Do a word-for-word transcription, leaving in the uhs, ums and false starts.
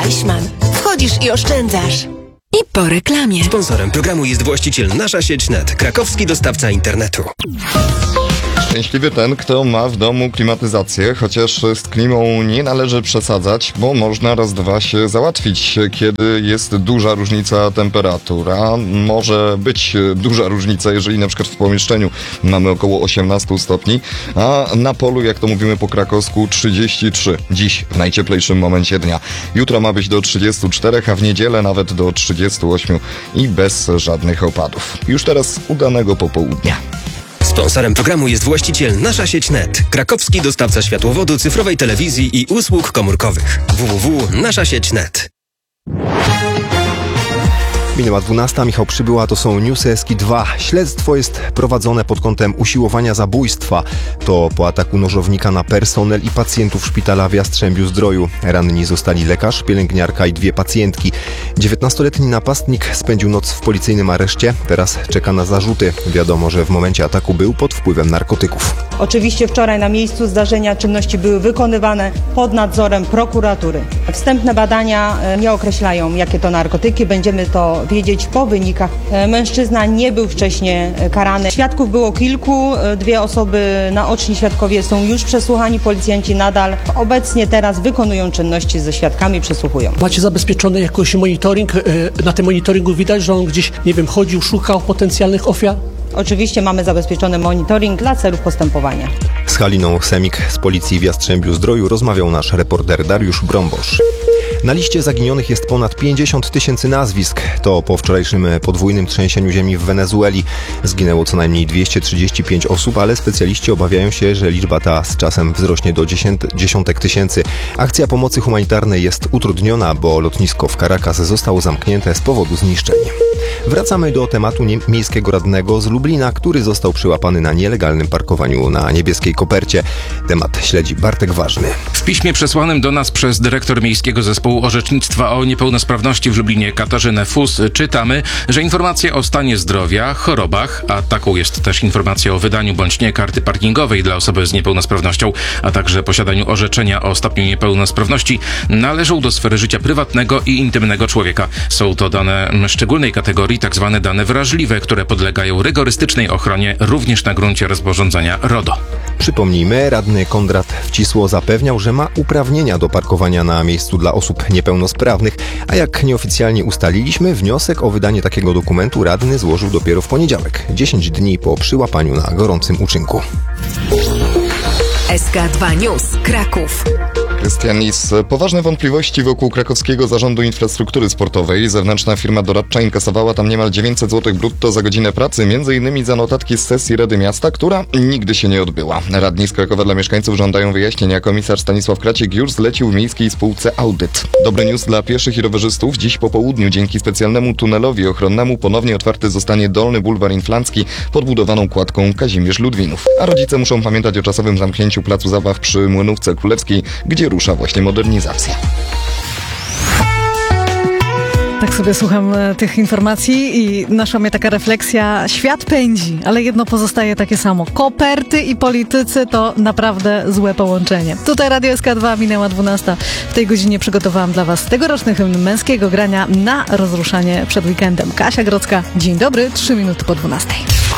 Deichmann. Wchodzisz i oszczędzasz. I po reklamie. Sponsorem programu jest właściciel Nasza Sieć Net, krakowski dostawca internetu. Szczęśliwy ten, kto ma w domu klimatyzację, chociaż z klimą nie należy przesadzać, bo można raz, dwa się załatwić, kiedy jest duża różnica temperatur. A może być duża różnica, jeżeli na przykład w pomieszczeniu mamy około osiemnaście stopni, a na polu, jak to mówimy po krakowsku, trzydzieści trzy. Dziś w najcieplejszym momencie dnia. Jutro ma być do trzydziestu czterech, a w niedzielę nawet do trzydziestu ośmiu i bez żadnych opadów. Już teraz udanego popołudnia. Sponsorem programu jest właściciel Nasza Sieć Net, krakowski dostawca światłowodu, cyfrowej telewizji i usług komórkowych. w w w kropka nasza sieć kropka net. Minęła dwunasta, Michał Przybyła, to są Newsy Eski dwa. Śledztwo jest prowadzone pod kątem usiłowania zabójstwa. To po ataku nożownika na personel i pacjentów szpitala w Jastrzębiu-Zdroju. Ranni zostali lekarz, pielęgniarka i dwie pacjentki. dziewiętnastoletni napastnik spędził noc w policyjnym areszcie. Teraz czeka na zarzuty. Wiadomo, że w momencie ataku był pod wpływem narkotyków. Oczywiście wczoraj na miejscu zdarzenia czynności były wykonywane pod nadzorem prokuratury. Wstępne badania nie określają, jakie to narkotyki. Będziemy to wiedzieć po wynikach. Mężczyzna nie był wcześniej karany. Świadków było kilku. Dwie osoby, naoczni świadkowie są już przesłuchani. Policjanci nadal obecnie teraz wykonują czynności ze świadkami, przesłuchują. Macie zabezpieczony jakiś monitoring? Na tym monitoringu widać, że on gdzieś, nie wiem, chodził, szukał potencjalnych ofiar? Oczywiście mamy zabezpieczony monitoring dla celów postępowania. Z Haliną Semik z policji w Jastrzębiu-Zdroju rozmawiał nasz reporter Dariusz Brombosz. Na liście zaginionych jest ponad pięćdziesiąt tysięcy nazwisk. To po wczorajszym podwójnym trzęsieniu ziemi w Wenezueli. Zginęło co najmniej dwieście trzydzieści pięć osób, ale specjaliści obawiają się, że liczba ta z czasem wzrośnie do dziesiątek tysięcy. Akcja pomocy humanitarnej jest utrudniona, bo lotnisko w Caracas zostało zamknięte z powodu zniszczeń. Wracamy do tematu miejskiego radnego z Lublina, który został przyłapany na nielegalnym parkowaniu na Niebieskiej Kopercie. Temat śledzi Bartek Ważny. W piśmie przesłanym do nas przez dyrektor Miejskiego Zespołu Orzecznictwa o Niepełnosprawności w Lublinie Katarzynę Fus czytamy, że informacje o stanie zdrowia, chorobach, a taką jest też informacja o wydaniu bądź nie karty parkingowej dla osoby z niepełnosprawnością, a także posiadaniu orzeczenia o stopniu niepełnosprawności, należą do sfery życia prywatnego i intymnego człowieka. Są to dane szczególnej kategorii, tak zwane dane wrażliwe, które podlegają rygorystycznej ochronie również na gruncie rozporządzenia RODO. Przypomnijmy, radny Konrad Wcisło zapewniał, że ma uprawnienia do parkowania na miejscu dla osób niepełnosprawnych, a jak nieoficjalnie ustaliliśmy, wniosek o wydanie takiego dokumentu radny złożył dopiero w poniedziałek, dziesięć dni po przyłapaniu na gorącym uczynku. S K dwa News, Kraków. Krystian Lis. Poważne wątpliwości wokół krakowskiego zarządu infrastruktury sportowej. Zewnętrzna firma doradcza inkasowała tam niemal dziewięćset złotych brutto za godzinę pracy, między innymi za notatki z sesji Rady Miasta, która nigdy się nie odbyła. Radni z Krakowa dla mieszkańców żądają wyjaśnienia. Komisarz Stanisław Kraciek już zlecił miejskiej spółce audyt. Dobry news dla pieszych i rowerzystów. Dziś po południu dzięki specjalnemu tunelowi ochronnemu ponownie otwarty zostanie Dolny Bulwar Inflancki podbudowaną kładką Kazimierz-Ludwinów. A rodzice muszą pamiętać o czasowym zamknięciu placu zabaw przy Młynówce Królewskiej, gdzie rusza właśnie modernizacja. Tak sobie słucham tych informacji i naszła mnie taka refleksja. Świat pędzi, ale jedno pozostaje takie samo. Koperty i politycy to naprawdę złe połączenie. Tutaj Radio S K dwa, minęła dwunasta. W tej godzinie przygotowałam dla Was tegoroczny hymn męskiego grania na rozruszanie przed weekendem. Kasia Grodzka, dzień dobry, trzy minuty po dwunastej.